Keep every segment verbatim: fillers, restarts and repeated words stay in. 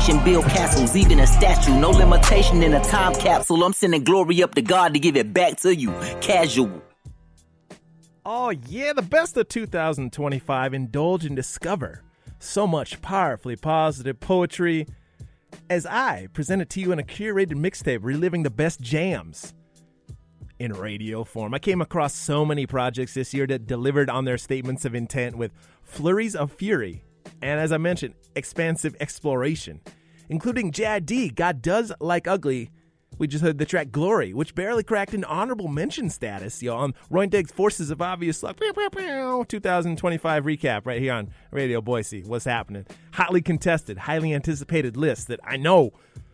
nation, build castles, even a statue. No limitation in a time capsule. I'm sending glory up to God to give it back to you. Casual. Oh yeah, the best of two thousand twenty-five. Indulge and discover so much powerfully positive poetry as I present it to you in a curated mixtape reliving the best jams in radio form. I came across so many projects this year that delivered on their statements of intent with flurries of fury and, as I mentioned, expansive exploration, including J I D, God Does Like Ugly. We just heard the track Glory, which barely cracked an honorable mention status, yo, on Roy Diggs' Forces of Obvious Luck two thousand twenty-five recap right here on Radio Boise. What's happening? Hotly contested, highly anticipated list that I know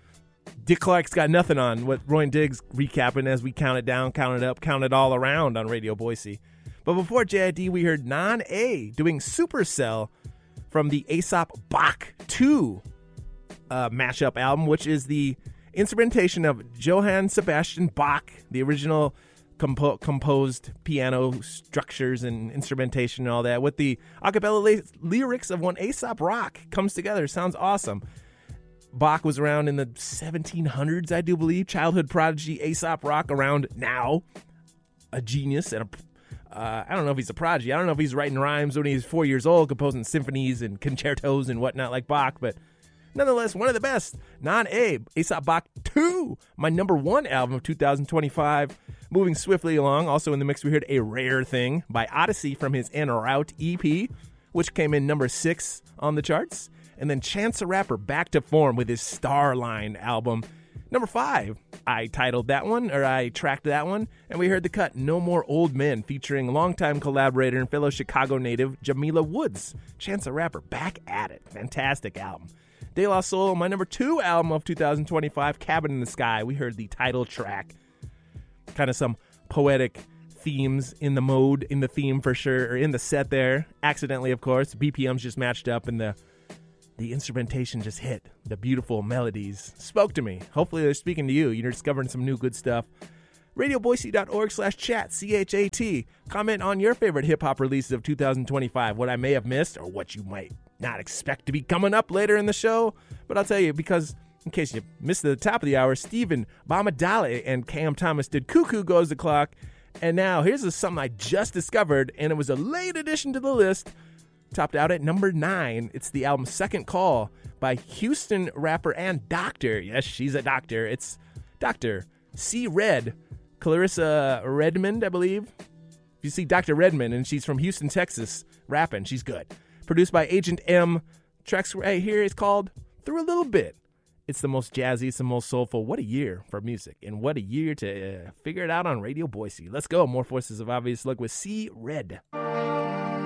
Dick Clark's got nothing on. What Roy Diggs recapping as we count it down, count it up, count it all around on Radio Boise. But before J I D, we heard Non A doing Supercell from the Aesop Bach two uh, mashup album, which is the instrumentation of Johann Sebastian Bach, the original compo- composed piano structures and instrumentation and all that, with the a cappella ly- lyrics of one Aesop Rock comes together. Sounds awesome. Bach was around in the seventeen hundreds, I do believe. Childhood prodigy Aesop Rock around now. A genius and a, uh, I don't know if he's a prodigy. I don't know if he's writing rhymes when he's four years old, composing symphonies and concertos and whatnot like Bach, but nonetheless, one of the best. Non-A, Aesop Bach two, my number one album of two thousand twenty-five. Moving swiftly along, also in the mix, we heard A Rare Thing by Odyssey from his En Route E P, which came in number six on the charts. And then Chance the Rapper back to form with his Starline album. Number five, I titled that one, or I tracked that one, and we heard the cut No More Old Men featuring longtime collaborator and fellow Chicago native Jamila Woods. Chance the Rapper back at it. Fantastic album. De La Soul, my number two album of two thousand twenty-five, Cabin in the Sky. We heard the title track. Kind of some poetic themes in the mode, in the theme for sure, or in the set there. Accidentally, of course. B P Ms just matched up and the the instrumentation just hit. The beautiful melodies spoke to me. Hopefully they're speaking to you. You're discovering some new good stuff. radioboise.org slash chat, C H A T. Comment on your favorite hip-hop releases of two thousand twenty-five, what I may have missed or what you might not expect to be coming up later in the show. But I'll tell you, because in case you missed the top of the hour, Stephen Bamadale and Cam Thomas did Cuckoo Goes the Clock. And now here's a, something I just discovered, and it was a late addition to the list. Topped out at number nine. It's the album Second Call by Houston rapper and doctor. Yes, she's a doctor. It's Doctor C. Red, Clarissa Redmond, I believe. If you see Doctor Redmond, and she's from Houston, Texas, rapping, she's good. Produced by Agent M. Tracks right here is called Through a Little Bit. It's the most jazzy, it's the most soulful. What a year for music, and what a year to uh, figure it out on Radio Boise. Let's go. More Forces of Obvious Luck with C. Red.